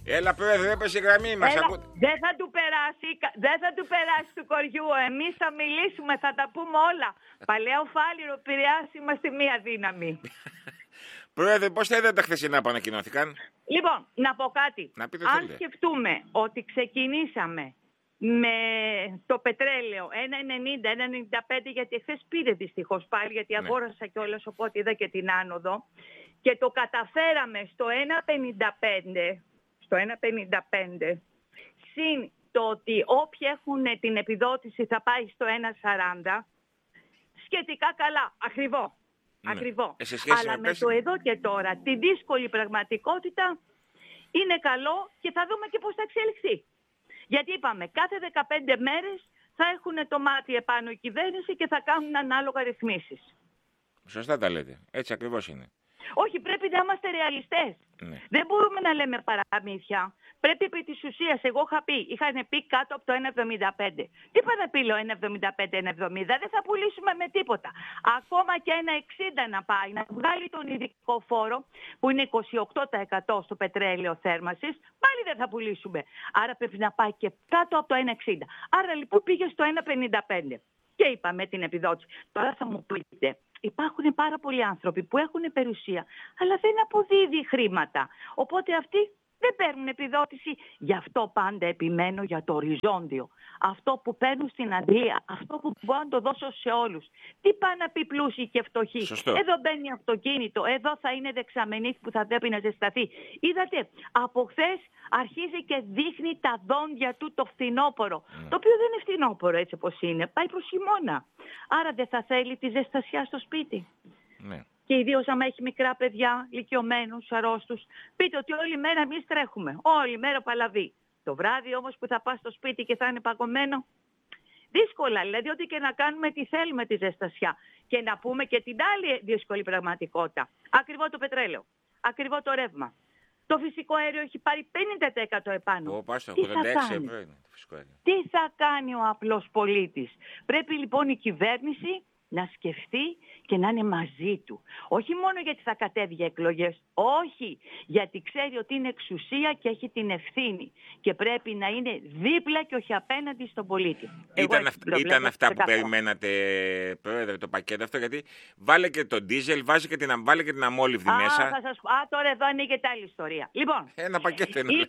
Έλα, πρόεδρε, έπεσε η γραμμή μας. Δεν θα του περάσει του κοριού. Εμείς θα μιλήσουμε, θα τα πούμε όλα. Παλαιό Φάληρο, Πειραιάς, είμαστε μία δύναμη. Πρόεδρε, πώς θα είδατε τα χθεσινά που ανακοινώθηκαν? Λοιπόν, να πω κάτι. Αν σκεφτούμε ότι ξεκινήσαμε με το πετρέλαιο 1,90, 1,95, γιατί εχθές πήρε δυστυχώς πάλι, γιατί αγόρασα κιόλας, οπότε είδα και την άνοδο, και το καταφέραμε στο 1,55, συν το ότι όποιοι έχουν την επιδότηση θα πάει στο 1,40, σχετικά καλά, ακριβό. Αλλά με το εδώ και τώρα, τη δύσκολη πραγματικότητα, είναι καλό και θα δούμε και πώς θα εξελιχθεί. Γιατί είπαμε, κάθε 15 μέρες θα έχουν το μάτι επάνω η κυβέρνηση και θα κάνουν ανάλογα ρυθμίσεις. Σωστά τα λέτε. Έτσι ακριβώς είναι. Όχι, πρέπει να είμαστε ρεαλιστές. Ναι. Δεν μπορούμε να λέμε παραμύθια. Πρέπει επί της ουσίας, εγώ είχαν πει κάτω από το 1,75. Τι πάνε να πει, λέω, 1,75, 1,70, δεν θα πουλήσουμε με τίποτα. Ακόμα και 1,60 να πάει, να βγάλει τον ειδικό φόρο, που είναι 28% στο πετρέλαιο θέρμανσης, πάλι δεν θα πουλήσουμε. Άρα πρέπει να πάει και κάτω από το 1,60. Άρα λοιπόν πήγε στο 1,55. Και είπαμε την επιδότηση. Τώρα θα μου πείτε, υπάρχουν πάρα πολλοί άνθρωποι που έχουν περιουσία, αλλά δεν αποδίδει χρήματα. Οπότε αυτοί δεν παίρνουν επιδότηση. Γι' αυτό πάντα επιμένω για το οριζόντιο. Αυτό που παίρνουν στην Αγγλία, αυτό που μπορώ να το δώσω σε όλους. Τι πάνε να πει πλούσιοι και φτωχοί? Σωστό. Εδώ μπαίνει αυτοκίνητο, εδώ θα είναι δεξαμενής που θα πρέπει να ζεσταθεί. Είδατε, από χθες αρχίζει και δείχνει τα δόντια του το φθινόπωρο. Το οποίο δεν είναι φθινόπωρο έτσι όπως είναι, πάει προς χειμώνα. Άρα δεν θα θέλει τη ζεστασιά στο σπίτι. Ναι. Και ιδίως άμα έχει μικρά παιδιά, ηλικιωμένους, αρρώστους. Πείτε ότι όλη μέρα εμείς τρέχουμε. Όλη μέρα παλαβή. Το βράδυ όμως που θα πας στο σπίτι και θα είναι παγωμένο, δύσκολα. Δηλαδή ό,τι και να κάνουμε, τι θέλουμε τη ζεστασιά. Και να πούμε και την άλλη δύσκολη πραγματικότητα. Ακριβό το πετρέλαιο. Ακριβό το ρεύμα. Το φυσικό αέριο έχει πάρει 50% επάνω. Τι θα κάνει ο απλός πολίτης? Πρέπει λοιπόν η κυβέρνηση να σκεφτεί και να είναι μαζί του. Όχι μόνο γιατί θα κατέβει για εκλογές, όχι, γιατί ξέρει ότι είναι εξουσία και έχει την ευθύνη και πρέπει να είναι δίπλα και όχι απέναντι στον πολίτη. Ήταν αυτά που περιμένατε, πρόεδρε, το πακέτο αυτό? Γιατί βάλε και το ντίζελ, βάλε και την αμόλυβδη μέσα. Θα σας πω, τώρα εδώ ανοίγεται άλλη ιστορία. Λοιπόν, ένα πακέτο είναι.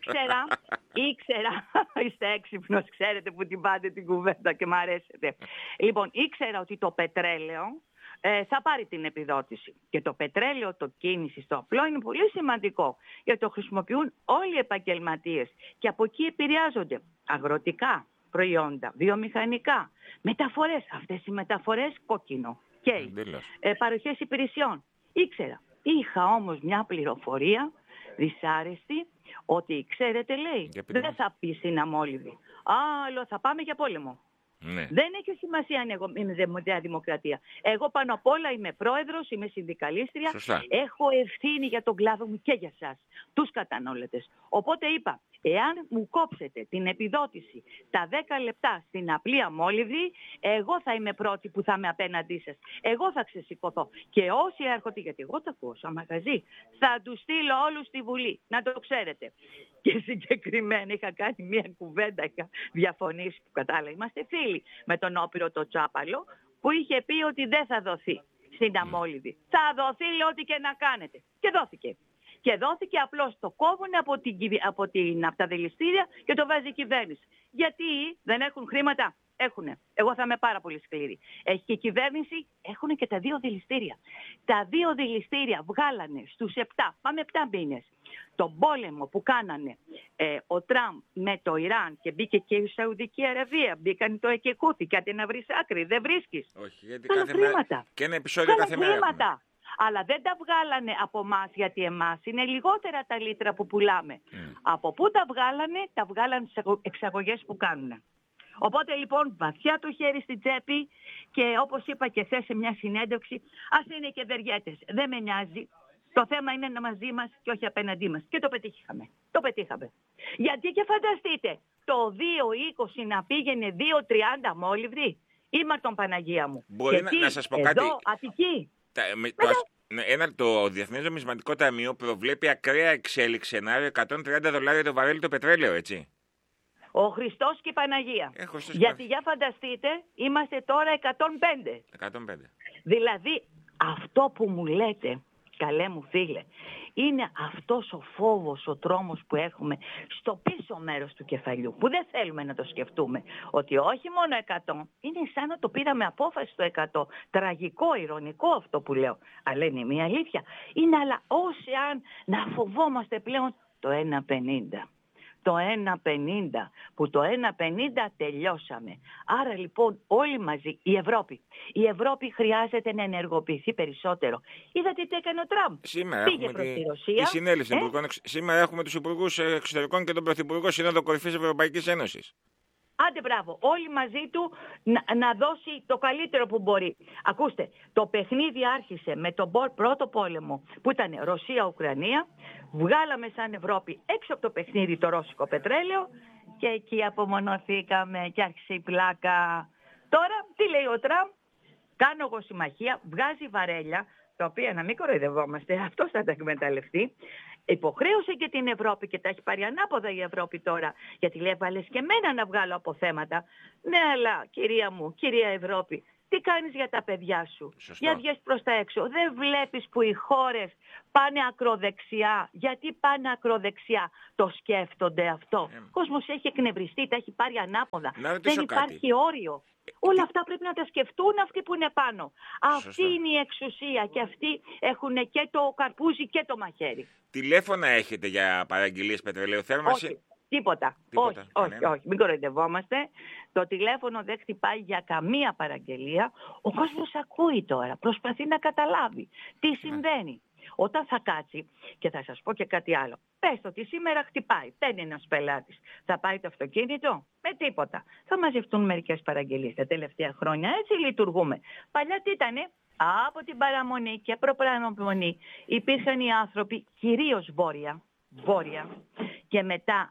Ήξερα, είστε έξυπνος, ξέρετε που την πάτε την κουβέντα και μ' αρέσετε. Λοιπόν, ήξερα ότι το πετρέλαιο θα πάρει την επιδότηση. Και το πετρέλαιο, το κίνηση στο απλό είναι πολύ σημαντικό, γιατί το χρησιμοποιούν όλοι οι επαγγελματίες και από εκεί επηρεάζονται αγροτικά προϊόντα, βιομηχανικά, μεταφορές. Αυτές οι μεταφορές κόκκινο και παροχές υπηρεσιών. Ήξερα. Είχα όμως μια πληροφορία δυσάρεστη ότι, ξέρετε, λέει, δεν θα πει στην αμόλυβη. Άλλο θα πάμε για πόλεμο. Ναι. Δεν έχει σημασία αν εγώ είμαι δημοκρατία. Εγώ πάνω απ' όλα είμαι πρόεδρος, είμαι συνδικαλίστρια. Σωστά. Έχω ευθύνη για τον κλάδο μου και για εσάς, τους καταναλωτές. Οπότε είπα, εάν μου κόψετε την επιδότηση τα 10 λεπτά στην απλή αμόλυβδη, εγώ θα είμαι πρώτη που θα είμαι απέναντί σας. Εγώ θα ξεσηκωθώ. Και όσοι έρχονται, γιατί εγώ τα ακούω σαν μαγαζί, θα τους στείλω όλους στη Βουλή. Να το ξέρετε. Και συγκεκριμένα είχα κάνει μια κουβέντα, είχα διαφωνήσει, που κατάλαβα. Είμαστε φίλοι με τον Όπειρο το Τσάπαλο, που είχε πει ότι δεν θα δοθεί στην αμόλυβδη. Θα δοθεί, λέει, ό,τι και να κάνετε. Και δόθηκε. Και δόθηκε, απλώς το κόβουν από τα δηληστήρια και το βάζει η κυβέρνηση. Γιατί δεν έχουν χρήματα? Έχουνε. Εγώ θα είμαι πάρα πολύ σκληρή. Έχει και η κυβέρνηση, έχουν και τα 2 δηληστήρια. Τα 2 δηληστήρια βγάλανε στους 7, πάμε 7 μήνες, τον πόλεμο που κάνανε ο Τραμπ με το Ιράν και μπήκε και η Σαουδική Αραβία. Μπήκαν το Εκεκούθη, κάτι να βρεις άκρη, δεν βρίσκεις. Όχι, γιατί κάθε μέρα και ένα επεισόδιο κάθε μέρα. Αλλά δεν τα βγάλανε από εμάς, γιατί εμάς είναι λιγότερα τα λίτρα που πουλάμε. Από πού τα βγάλανε στις εξαγωγές που κάνουν. Οπότε λοιπόν βαθιά το χέρι στην τσέπη και όπως είπα και χθες σε μια συνέντευξη, ας είναι και βεργέτες. Δεν με νοιάζει. Το θέμα είναι να μαζί μας και όχι απέναντί μας. Και το πετύχαμε. Γιατί και φανταστείτε, το 2,20 να πήγαινε 2,30 μόλιβδη. Είμαι τον Παναγία μου. Μπορεί να σας πω κάτι. Εδώ, Αττική. Το Διεθνές Νομισματικό Ταμείο προβλέπει ακραία εξέλιξη σενάριο $130 το βαρέλι το πετρέλαιο, έτσι. Ο Χριστός και η Παναγία. Γιατί για φανταστείτε, είμαστε τώρα 105. 105. Δηλαδή αυτό που μου λέτε, καλέ μου φίλε, είναι αυτός ο φόβος, ο τρόμος που έχουμε στο πίσω μέρος του κεφαλιού, που δεν θέλουμε να το σκεφτούμε. Ότι όχι μόνο 100, είναι σαν να το πήραμε απόφαση στο 100. Τραγικό, ηρωνικό αυτό που λέω. Αλλά είναι μια αλήθεια. Είναι αλλά όσοι αν να φοβόμαστε πλέον το 1,50. Το 1,50, που το 1,50 τελειώσαμε. Άρα λοιπόν όλοι μαζί, η Ευρώπη χρειάζεται να ενεργοποιηθεί περισσότερο. Είδατε τι έκανε ο Τραμπ. Σήμερα πήγε προς τη Ρωσία. Τη συνέλευση υπουργών. Σήμερα έχουμε τους υπουργούς εξωτερικών και τον Πρωθυπουργό Σύνοδο Κορυφής Ευρωπαϊκής Ένωσης. Άντε μπράβο, όλοι μαζί του να δώσει το καλύτερο που μπορεί. Ακούστε, το παιχνίδι άρχισε με τον πρώτο πόλεμο που ήταν Ρωσία-Ουκρανία. Βγάλαμε σαν Ευρώπη έξω από το παιχνίδι το ρώσικο πετρέλαιο και εκεί απομονωθήκαμε και άρχισε η πλάκα. Τώρα, τι λέει ο Τραμπ, κάνω εγώ συμμαχία, βγάζει βαρέλια, τα οποία να μην κοροϊδευόμαστε, αυτός θα τα εκμεταλλευτεί. Υποχρέωσε και την Ευρώπη και τα έχει πάρει ανάποδα η Ευρώπη τώρα. Γιατί λέει, βάλες και εμένα να βγάλω αποθέματα. Ναι, αλλά κυρία μου, κυρία Ευρώπη, τι κάνεις για τα παιδιά σου. Σωστό. Για βγες προς τα έξω. Δεν βλέπεις που οι χώρες πάνε ακροδεξιά. Γιατί πάνε ακροδεξιά. Το σκέφτονται αυτό. Ο κόσμος έχει εκνευριστεί, τα έχει πάρει ανάποδα. Δεν υπάρχει όριο. Όλα αυτά πρέπει να τα σκεφτούν αυτοί που είναι πάνω. Σωστό. Αυτή είναι η εξουσία και αυτοί έχουν και το καρπούζι και το μαχαίρι. Τηλέφωνα έχετε για παραγγελίες πετρελαίου θέρμανση? Όχι, τίποτα. Όχι, μην κοροϊδευόμαστε. Το τηλέφωνο δεν χτυπάει για καμία παραγγελία. Ο κόσμος ακούει τώρα, προσπαθεί να καταλάβει τι συμβαίνει. Όταν θα κάτσει, και θα σας πω και κάτι άλλο, πες ότι σήμερα χτυπάει, παίρνει ένας πελάτης, θα πάει το αυτοκίνητο, με τίποτα. Θα μαζευτούν μερικές παραγγελίες. Τα τελευταία χρόνια έτσι λειτουργούμε. Παλιά τι ήτανε? Από την παραμονή και προπαραμονή υπήρχαν οι άνθρωποι κυρίως βόρεια και μετά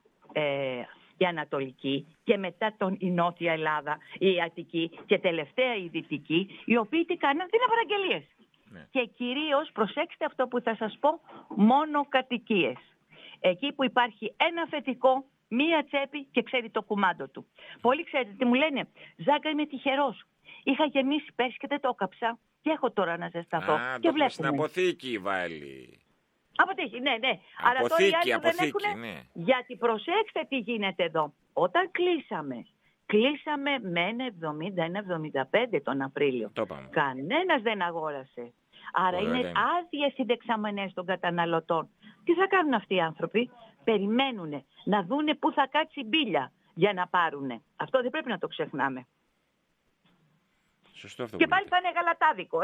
η Ανατολική και μετά η Νότια Ελλάδα, η Αττική και τελευταία η Δυτική, οι οποίοι τι κάναν? Δίναν παραγγελίες. Ναι. Και κυρίως, προσέξτε αυτό που θα σας πω, μόνο κατοικίες. Εκεί που υπάρχει ένα αφεντικό, μία τσέπη και ξέρει το κουμάντο του. Πολλοί ξέρετε τι μου λένε? Ζάγκα, είμαι τυχερός. Είχα γεμίσει πέρσι και δεν το έκαψα. Και έχω τώρα να ζεσταθώ. Και βλέπουμε. Στην αποθήκη βάλει. Αποθήκη, ναι. Αλλά τώρα οι άλλοι δεν έχουν. Ναι. Γιατί προσέξτε τι γίνεται εδώ. Όταν κλείσαμε με 1,70-1,75 τον Απρίλιο. Κανένας δεν αγόρασε. Άρα είναι άδειες οι δεξαμενές των καταναλωτών. Τι θα κάνουν αυτοί οι άνθρωποι? Περιμένουν να δούνε πού θα κάτσει η μπίλια για να πάρουνε. Αυτό δεν πρέπει να το ξεχνάμε. Σωστό αυτό. Και πάλι θα είναι γαλατάδικο,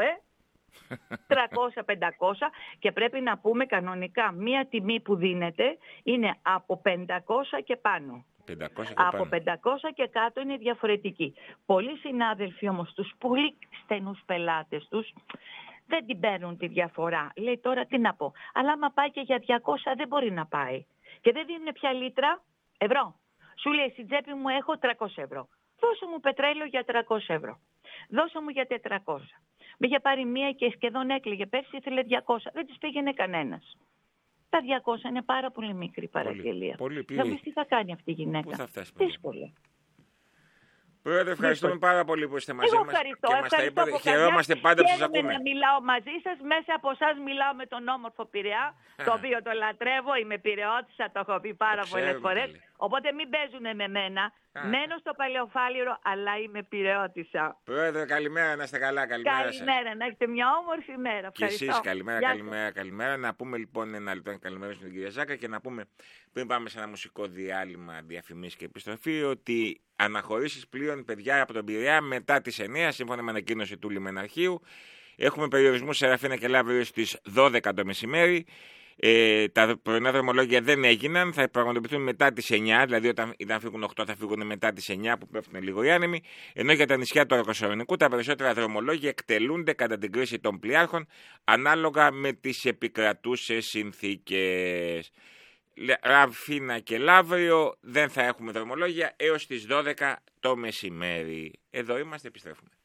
300-500 και πρέπει να πούμε κανονικά μία τιμή που δίνεται είναι από 500 και πάνω. 500 και από 500 και κάτω είναι διαφορετική. Πολλοί συνάδελφοι όμως, τους πολύ στενούς πελάτες τους, δεν την παίρνουν τη διαφορά. Λέει τώρα τι να πω. Αλλά άμα πάει και για 200 δεν μπορεί να πάει. Και δεν δίνουν πια λίτρα ευρώ. Σου λέει στην τσέπη μου έχω 300 ευρώ. Δώσε μου πετρέλαιο για 300 ευρώ. Δώσε μου για 400. Με είχε πάρει μία και σχεδόν έκλαιγε. Πέρσι ήθελε 200. Δεν τις πήγαινε κανένας. Τα 200 είναι πάρα πολύ μικρή παραγγελία. Να δεις τι θα κάνει αυτή η γυναίκα. Πού θα φτάσει? Δύσκολα. Πρόεδρε, ευχαριστούμε πάρα πολύ που είστε μαζί μας και μας τα είπατε. Χαιρόμαστε πάντα που σας ακούμε. Να μιλάω μαζί σας. Μέσα από εσάς μιλάω με τον όμορφο Πειραιά, το οποίο το λατρεύω. Είμαι Πειραιώτισσα, το έχω πει πάρα πολλές φορές. Οπότε μην παίζουνε με μένα. Μένω στο Παλαιοφάλιρο, αλλά είμαι Πειραιώτισσα. Πρόεδρε, καλημέρα, να είστε καλά. Καλημέρα, να έχετε μια όμορφη μέρα. Και εσείς, καλημέρα. Να πούμε λοιπόν ένα λεπτό καλημέρα στην κυρία Ζάκα και να πούμε πριν πάμε σε ένα μουσικό διάλειμμα, διαφημίσεις και επιστροφή, ότι αναχωρήσεις πλοίων, παιδιά, από τον Πειραιά μετά τις 9, σύμφωνα με ανακοίνωση του Λιμεναρχείου. Έχουμε περιορισμούς σε Σεραφίνα και Λαύριο στις 12 το μεσημέρι. Τα πρωινά δρομολόγια δεν έγιναν, θα πραγματοποιηθούν μετά τις 9, δηλαδή όταν φύγουν 8 θα φύγουν μετά τις 9 που πέφτουν λίγο οι άνεμοι, ενώ για τα νησιά του Αρκοσορονικού τα περισσότερα δρομολόγια εκτελούνται κατά την κρίση των πλοιάρχων ανάλογα με τις επικρατούσες συνθήκες. Σεραφίνα και Λαύριο δεν θα έχουμε δρομολόγια έως τις 12 το μεσημέρι. Εδώ είμαστε, επιστρέφουμε.